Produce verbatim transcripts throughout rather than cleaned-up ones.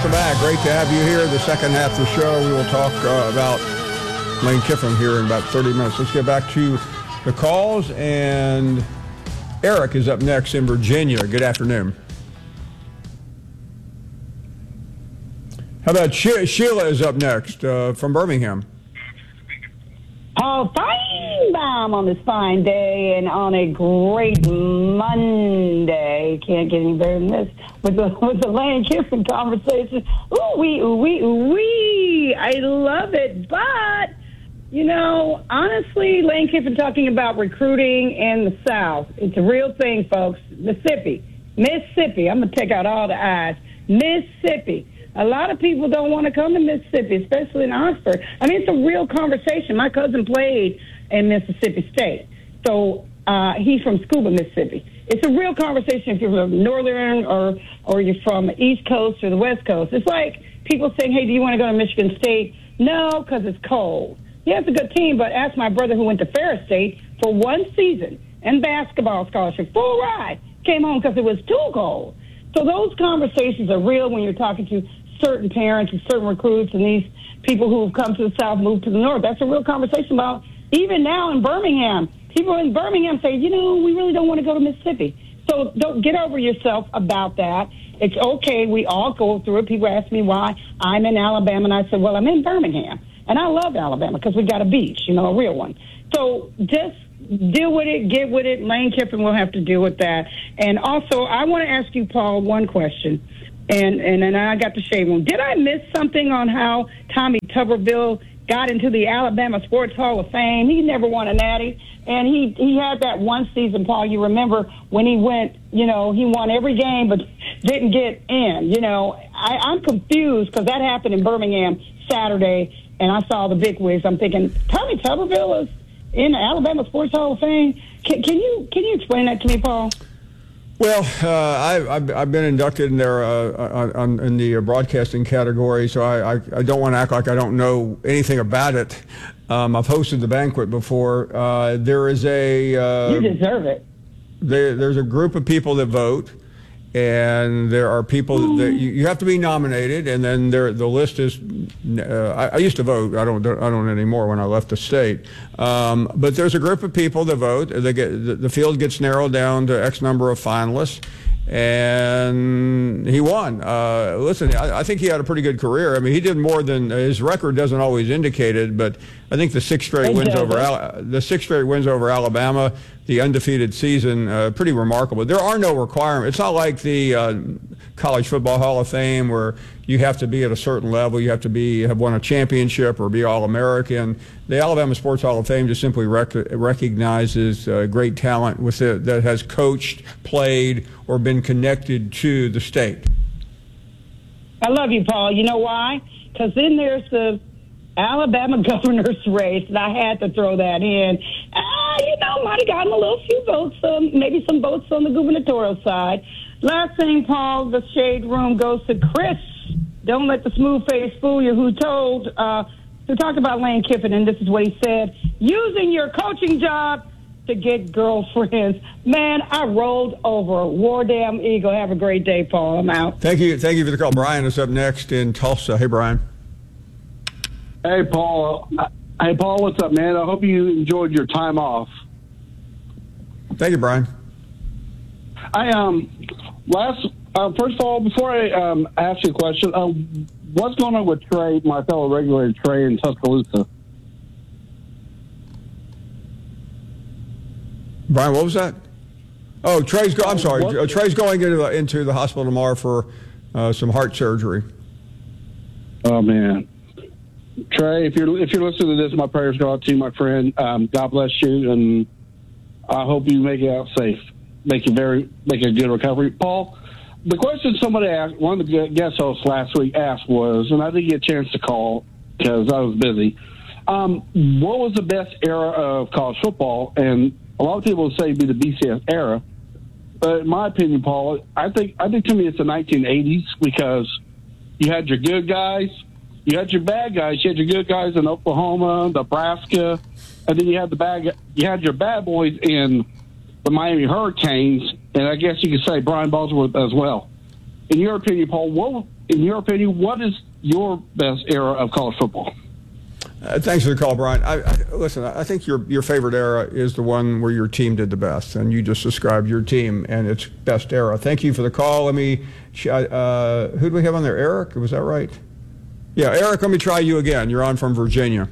welcome back. Great to have you here. The second half of the show, we will talk uh, about Lane Kiffin here in about thirty minutes. Let's get back to the calls, and Eric is up next in Virginia. Good afternoon. How about she- Sheila is up next uh, from Birmingham. Oh, Feinbaum on this fine day and on a great Monday. Can't get any better than this with the with the Lane Kiffin conversation. Ooh wee, ooh wee, ooh wee. I love it, but you know, honestly, Lane Kiffin talking about recruiting in the South. It's a real thing, folks. Mississippi, Mississippi. I'm gonna take out all the I's. Mississippi. A lot of people don't want to come to Mississippi, especially in Oxford. I mean, it's a real conversation. My cousin played in Mississippi State, so uh, he's from Scuba, Mississippi. It's a real conversation if you're from Northern or or you're from the East Coast or the West Coast. It's like people saying, hey, do you want to go to Michigan State? No, because it's cold. Yeah, it's a good team, but ask my brother who went to Ferris State for one season and basketball scholarship, full ride, came home because it was too cold. So those conversations are real when you're talking to certain parents and certain recruits and these people who have come to the South, moved to the North. That's a real conversation about even now in Birmingham. People in Birmingham say, you know, we really don't want to go to Mississippi. So don't get over yourself about that. It's okay. We all go through it. People ask me why I'm in Alabama, and I said, well, I'm in Birmingham. And I love Alabama because we got a beach, you know, a real one. So just deal with it, get with it. Lane Kiffin will have to deal with that. And also, I want to ask you, Paul, one question. And and then I got the shade room. Did I miss something on how Tommy Tuberville got into the Alabama Sports Hall of Fame? He never won a natty. And he, he had that one season, Paul, you remember when he went, you know, he won every game but didn't get in. You know, I, I'm confused because that happened in Birmingham Saturday, and I saw the bigwigs. I'm thinking, Tommy Tuberville is in the Alabama Sports Hall of Fame? Can, can you can you explain that to me, Paul? Well, uh, I, I've, I've been inducted in there uh, on, in the broadcasting category, so I, I, I don't want to act like I don't know anything about it. Um, I've hosted the banquet before. Uh, there is a... Uh, you deserve it. There, there's a group of people that vote, and there are people that you, you have to be nominated, and then there the list is. Uh, I, I used to vote. I don't. I don't anymore. When I left the state, um, but there's a group of people that vote. They get the, the field gets narrowed down to X number of finalists, and he won. Uh, listen, I, I think he had a pretty good career. I mean, he did more than his record doesn't always indicate it, but I think the six straight Thank wins you. over Al- the six straight wins over Alabama. The undefeated season, uh, pretty remarkable. There are no requirements. It's not like the uh, College Football Hall of Fame where you have to be at a certain level. You have to be have won a championship or be All-American. The Alabama Sports Hall of Fame just simply rec- recognizes uh, great talent with it that has coached, played, or been connected to the state. I love you, Paul. You know why? Because then there's the Alabama governor's race, and I had to throw that in. Ah, you know, might have gotten a little few votes, um, maybe some votes on the gubernatorial side. Last thing, Paul, the shade room goes to Chris. Don't let the smooth face fool you. Who told, uh, who talked about Lane Kiffin, and this is what he said: using your coaching job to get girlfriends. Man, I rolled over. War damn eagle. Have a great day, Paul. I'm out. Thank you. Thank you for the call. Brian is up next in Tulsa. Hey, Brian. Hey, Paul. Hey, Paul, what's up, man? I hope you enjoyed your time off. Thank you, Brian. I um last uh, first of all, before I um ask you a question, uh, what's going on with Trey, my fellow regulator Trey in Tuscaloosa? Brian, what was that? Oh, Trey's. Go- I'm sorry. What? Uh, Trey's going into the, into the hospital tomorrow for uh, some heart surgery. Oh man, Trey, if you're if you're listening to this, my prayers go out to you, my friend. Um, God bless you, and I hope you make it out safe. Make a very make a good recovery, Paul. The question somebody asked, one of the guest hosts last week asked was, and I didn't get a chance to call because I was busy. Um, what was the best era of college football? And a lot of people would say it'd be the B C S era, but in my opinion, Paul, I think I think to me it's the nineteen eighties because you had your good guys, you had your bad guys, you had your good guys in Oklahoma, Nebraska, and then you had the bad you had your bad boys in the Miami Hurricanes, and I guess you could say Brian Bosworth as well. In your opinion, Paul, what in your opinion, what is your best era of college football? Uh, thanks for the call, Brian. I, I, listen, I think your your favorite era is the one where your team did the best, and you just described your team and its best era. Thank you for the call. Let me, uh, who do we have on there? Eric, was that right? Yeah, Eric, let me try you again. You're on from Virginia.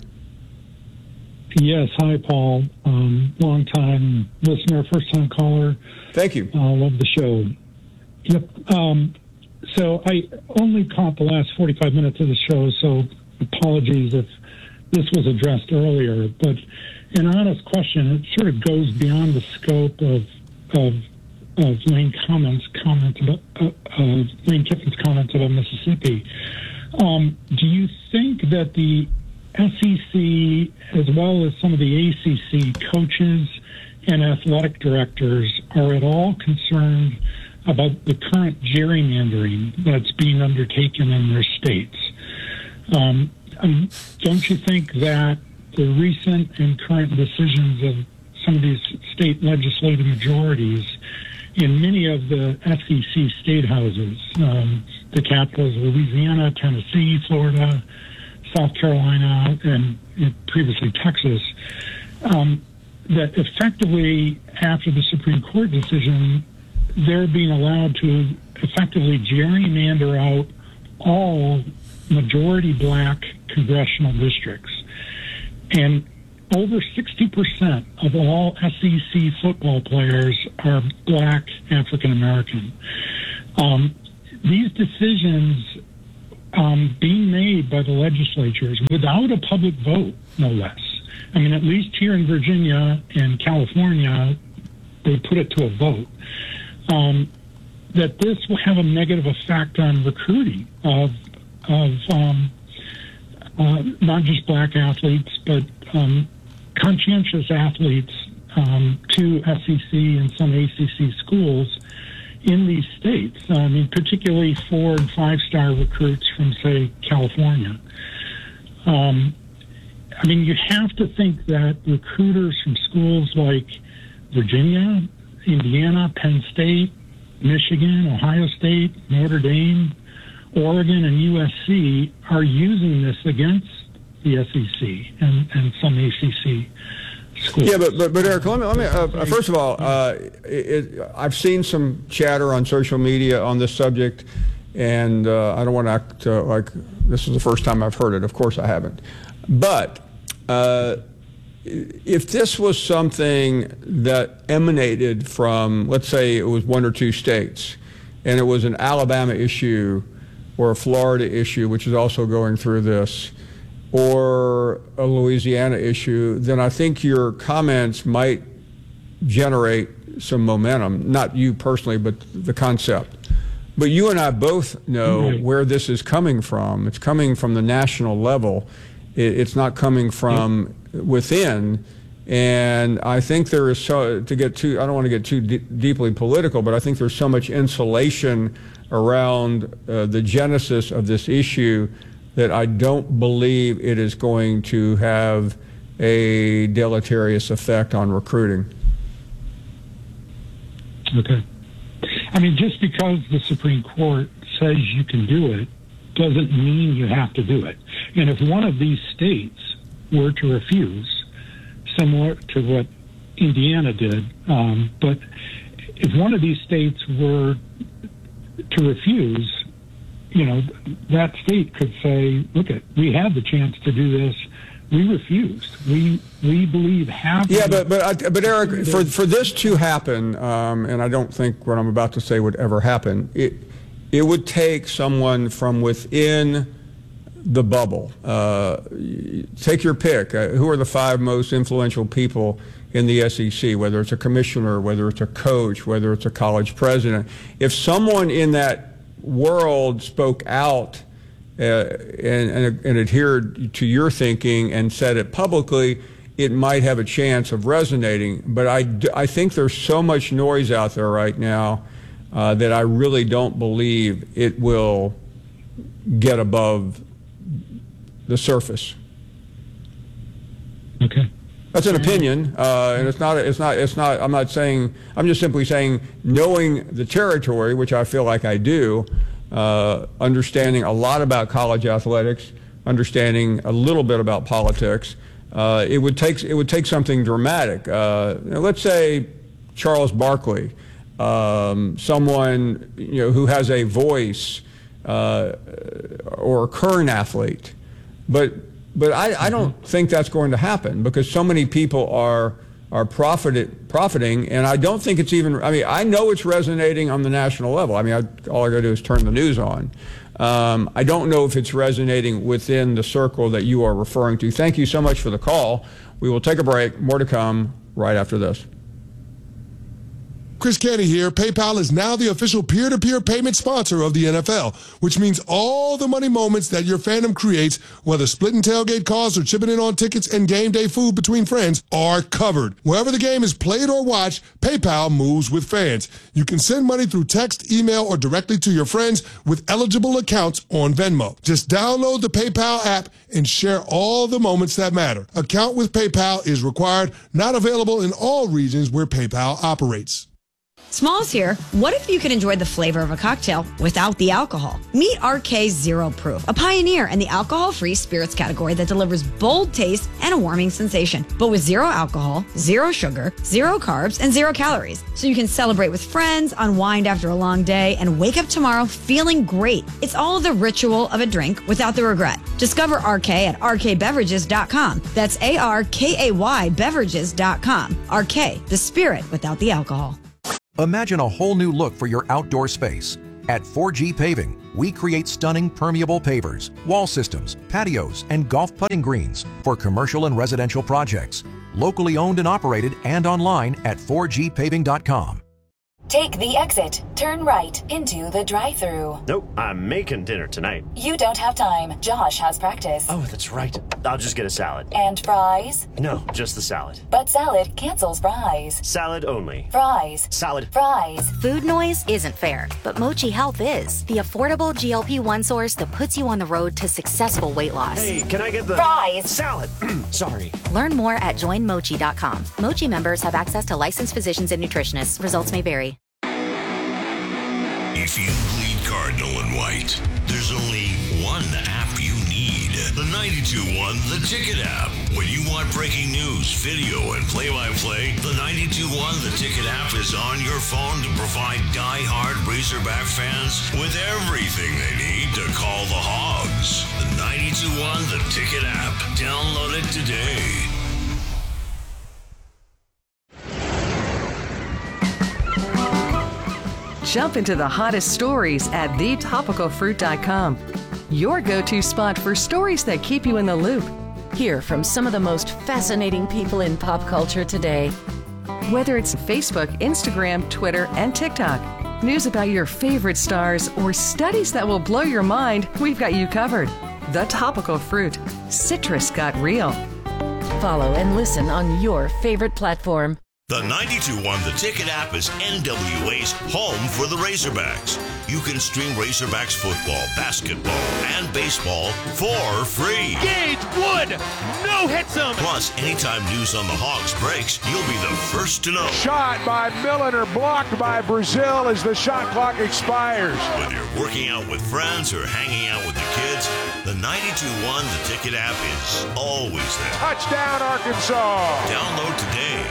Yes, hi, Paul. Um, long-time listener, first-time caller. Thank you. Uh, love the show. Yep. Um, so I only caught the last forty-five minutes of the show, so apologies if this was addressed earlier. But an honest question, it sort of goes beyond the scope of of, of Lane comments comments about uh, uh, Lane Kiffin's comments about Mississippi. Um, do you think that the S E C, as well as some of the A C C coaches and athletic directors, are at all concerned about the current gerrymandering that's being undertaken in their states? Um, um, don't you think that the recent and current decisions of some of these state legislative majorities in many of the S E C state houses, um, the capitals of Louisiana, Tennessee, Florida, South Carolina, and, and previously Texas, um, that effectively, after the Supreme Court decision, they're being allowed to effectively gerrymander out all majority black congressional districts. And over sixty percent of all S E C football players are black African American. Um, these decisions um, being made by the legislatures without a public vote, no less. I mean, at least here in Virginia and California, they put it to a vote. Um, that this will have a negative effect on recruiting of of um, uh, not just black athletes, but um, conscientious athletes um, to S E C and some A C C schools in these states. I mean, particularly four and five star recruits from, say, California. Um, I mean, you have to think that recruiters from schools like Virginia, Indiana, Penn State, Michigan, Ohio State, Notre Dame, Oregon, and U S C are using this against the S E C and, and some A C C schools. Yeah, but but, but Eric, let me, let me uh, first of all, uh, it, it, I've seen some chatter on social media on this subject, and uh, I don't want to act uh, like this is the first time I've heard it. Of course I haven't. But uh, if this was something that emanated from, let's say it was one or two states, and it was an Alabama issue or a Florida issue, which is also going through this, or a Louisiana issue, then I think your comments might generate some momentum. Not you personally, but the concept. But you and I both know Mm-hmm. where this is coming from. It's coming from the national level. It, it's not coming from yep. within. And I think there is so, to get too, I don't want to get too d- deeply political, but I think there's so much insulation around uh, the genesis of this issue that I don't believe it is going to have a deleterious effect on recruiting. Okay. I mean, just because the Supreme Court says you can do it doesn't mean you have to do it. And if one of these states were to refuse, similar to what Indiana did, um, but if one of these states were to refuse, you know, that state could say, look, it, we had the chance to do this. We refused. We we believe half. Yeah, but but I, but Eric, for for this to happen, um, and I don't think what I'm about to say would ever happen. It it would take someone from within the bubble. Uh, take your pick. Uh, who are the five most influential people in the S E C? Whether it's a commissioner, whether it's a coach, whether it's a college president. If someone in that world spoke out uh, and, and, and adhered to your thinking and said it publicly, it might have a chance of resonating. But I, I think there's so much noise out there right now uh, that I really don't believe it will get above the surface. Okay. That's an opinion, uh, and it's not. It's not. It's not. I'm not saying. I'm just simply saying, knowing the territory, which I feel like I do, uh, understanding a lot about college athletics, understanding a little bit about politics. Uh, it would take it would take something dramatic. Uh, let's say Charles Barkley, um, someone you know who has a voice, uh, or a current athlete, but but I, I don't think that's going to happen because so many people are are profited, profiting, and I don't think it's even. I mean, I know it's resonating on the national level. I mean, I, all I got to do is turn the news on. Um, I don't know if it's resonating within the circle that you are referring to. Thank you so much for the call. We will take a break. More to come right after this. Chris Canty here. PayPal is now the official peer-to-peer payment sponsor of the N F L, which means all the money moments that your fandom creates, whether splitting tailgate costs or chipping in on tickets and game day food between friends, are covered. Wherever the game is played or watched, PayPal moves with fans. You can send money through text, email, or directly to your friends with eligible accounts on Venmo. Just download the PayPal app and share all the moments that matter. Account with PayPal is required, not available in all regions where PayPal operates. Smalls here. What if you could enjoy the flavor of a cocktail without the alcohol? Meet R K Zero Proof, a pioneer in the alcohol-free spirits category that delivers bold taste and a warming sensation, but with zero alcohol, zero sugar, zero carbs, and zero calories. So you can celebrate with friends, unwind after a long day, and wake up tomorrow feeling great. It's all the ritual of a drink without the regret. Discover R K at R K beverages dot com. That's A R K A Y beverages dot com. R K, the spirit without the alcohol. Imagine a whole new look for your outdoor space. At four G Paving, we create stunning permeable pavers, wall systems, patios, and golf putting greens for commercial and residential projects. Locally owned and operated and online at four G paving dot com. Take the exit. Turn right into the drive-thru. Nope, I'm making dinner tonight. You don't have time. Josh has practice. Oh, that's right. I'll just get a salad. And fries? No, just the salad. But salad cancels fries. Salad only. Fries. Salad. Fries. Food noise isn't fair, but Mochi Health is. The affordable G L P one source that puts you on the road to successful weight loss. Hey, can I get the... Fries. Salad. Sorry. Learn more at join mochi dot com. Mochi members have access to licensed physicians and nutritionists. Results may vary. If you bleed Cardinal and White, there's only one app you need. The ninety-two point one The Ticket app. When you want breaking news, video, and play-by-play, the ninety-two point one The Ticket app is on your phone to provide die-hard Razorback fans with everything they need to call the Hogs. The ninety-two point one The Ticket app. Download it today. Jump into the hottest stories at the topical fruit dot com. Your go-to spot for stories that keep you in the loop. Hear from some of the most fascinating people in pop culture today. Whether it's Facebook, Instagram, Twitter, and TikTok, news about your favorite stars, or studies that will blow your mind, we've got you covered. The Topical Fruit. Citrus got real. Follow and listen on your favorite platform. The ninety-two point one The Ticket app is N W A's home for the Razorbacks. You can stream Razorbacks football, basketball, and baseball for free. Gage Wood, no hits him. Plus, anytime news on the Hogs breaks, you'll be the first to know. Shot by Milner, blocked by Brazil as the shot clock expires. Whether you're working out with friends or hanging out with the kids, the ninety-two point one The Ticket app is always there. Touchdown, Arkansas. Download today.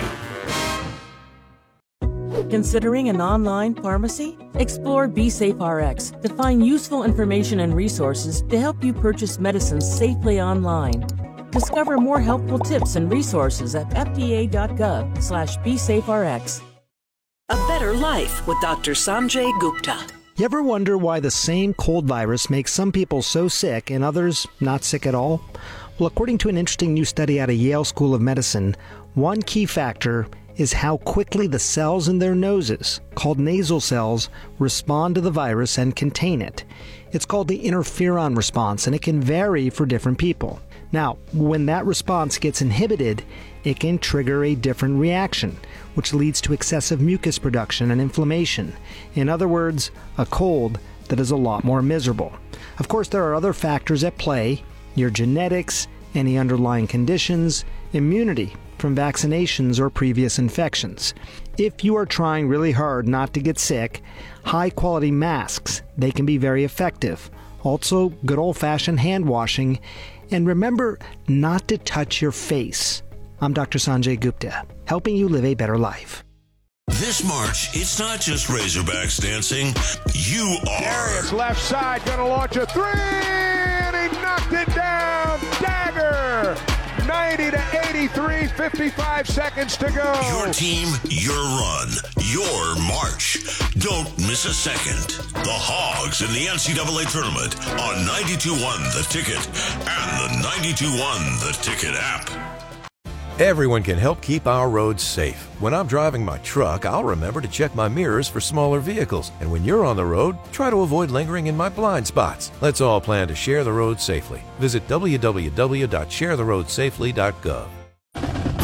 Considering an online pharmacy? Explore BeSafeRx to find useful information and resources to help you purchase medicines safely online. Discover more helpful tips and resources at F D A dot gov slash BeSafeRx. A Better Life with Doctor Sanjay Gupta. You ever wonder why the same cold virus makes some people so sick and others not sick at all? Well, according to an interesting new study out of Yale School of Medicine, one key factor is how quickly the cells in their noses, called nasal cells, respond to the virus and contain it. It's called the interferon response, and it can vary for different people. Now, when that response gets inhibited, it can trigger a different reaction, which leads to excessive mucus production and inflammation. In other words, a cold that is a lot more miserable. Of course, there are other factors at play: your genetics, any underlying conditions, immunity, from vaccinations or previous infections. If you are trying really hard not to get sick, high-quality masks, they can be very effective. Also, good old-fashioned hand washing. And remember not to touch your face. I'm Doctor Sanjay Gupta, helping you live a better life. This March, it's not just Razorbacks dancing. You are. Darius left side, gonna launch a three, and he knocked it down. Dagger. ninety to eighty-three, fifty-five seconds to go. Your team, your run, your march. Don't miss a second. The Hogs in the N C double A tournament on ninety-two point one The Ticket and the ninety-two point one The Ticket app. Everyone can help keep our roads safe. When I'm driving my truck, I'll remember to check my mirrors for smaller vehicles. And when you're on the road, try to avoid lingering in my blind spots. Let's all plan to share the road safely. Visit w w w dot share the road safely dot gov.